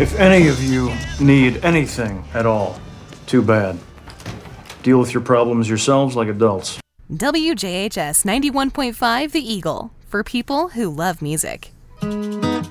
If any of you need anything at all, too bad. Deal with your problems yourselves like adults. WJHS 91.5 The Eagle, for people who love music.